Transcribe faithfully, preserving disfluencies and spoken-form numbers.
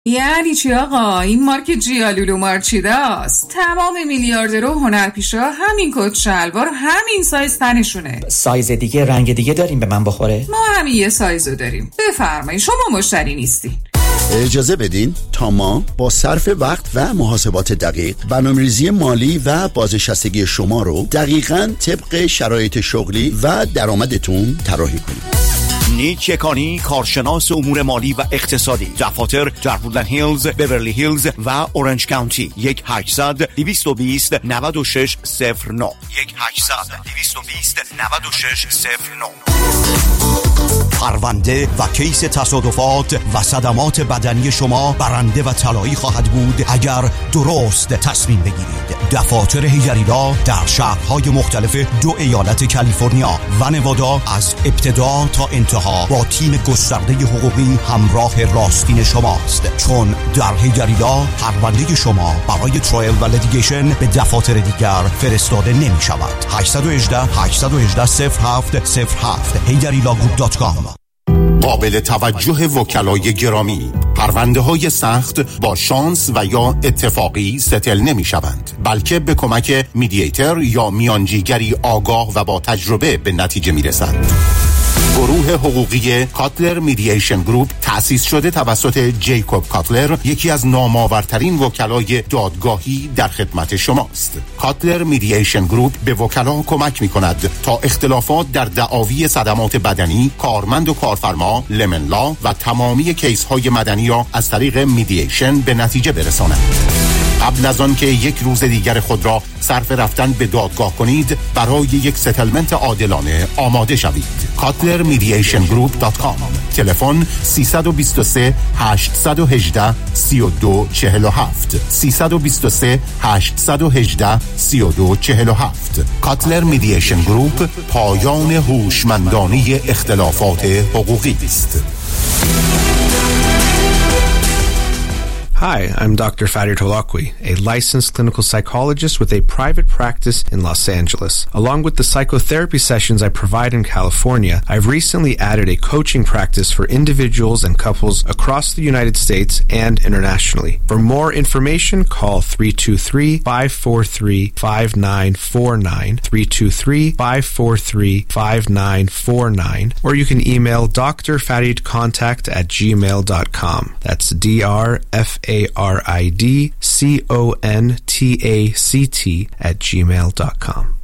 یعنی چی آقا؟ این مارک جیالولو مارچیده است. تمام میلیاردرها و هنرپیشه‌ها همین کت شلوار همین سایز تنشونه. سایز دیگه رنگ دیگه داریم به من بخوره؟ ما همین یه سایزو داریم. بفرمایید شما مشتری نیستین. اجازه بدین تا ما با صرف وقت و محاسبات دقیق برنامه‌ریزی مالی و بازنشستگی شما رو دقیقاً طبق شرایط شغلی و درآمدتون طراحی کنیم. نیک یکانی، کارشناس امور مالی و اقتصادی، دفاتر در وودلند هیلز، بیورلی هیلز و اورنج کانتی. یک هشتصد دویست و بیست نود و شش صفر نه یک هشتصد دویست و بیست نود و شش صفر نه. پرونده و کیس تصادفات و صدمات بدنی شما برنده و طلایی خواهد بود اگر درست تصمیم بگیرید. دفاتر هیگریلا در شهرهای مختلف دو ایالت کالیفرنیا و نوادا از ابتدا تا انتها با تیم گسترده حقوقی همراه راستین شماست، چون در هیگریلا پرونده شما برای ترایل و لیتیگیشن به دفاتر دیگر فرستاده نمی شود. هشت یک هشت هشت یک هشت صفر هفت صفر هفت هیگریلا گروپ دات کام. قابل توجه وکلای گرامی، پرونده های سخت با شانس و یا اتفاقی ستل نمی شوند، بلکه به کمک میدییتر یا میانجیگری آگاه و با تجربه به نتیجه می رسند. گروه حقوقی کاتلر میدییشن گروپ تأسیس شده توسط جیکوب کاتلر، یکی از نامآورترین وکلای دادگاهی در خدمت شماست. کاتلر میدییشن گروپ به وکلا کمک می کند تا اختلافات در دعاوی صدمات بدنی، کارمند و کارفرما، لمن لا و تمامی کیس های مدنی را از طریق میدییشن به نتیجه برساند. قبل از آن که یک روز دیگر خود را صرف رفتن به دادگاه کنید، برای یک ستلمنت عادلانه آماده شوید. کاتلر میدییشن گروپ دات کام. تلفن سه دو سه هشت یک هشت سه دو چهار هفت سه دو سه هشت یک هشت سه دو چهار هفت. کاتلر میدییشن گروپ، پایان هوشمندانه اختلافات حقوقی است. Hi, I'm Doctor Farid Holakwi, a licensed clinical psychologist with a private practice in Los Angeles. Along with the psychotherapy sessions I provide in California, I've recently added a coaching practice for individuals and couples across the United States and internationally. For more information, call three two three, five four three, five nine four nine, three two three, five four three, five nine four nine, or you can email d r farid contact at gmail dot com. That's D R F A R I D C O N T A C T at gmail dot com.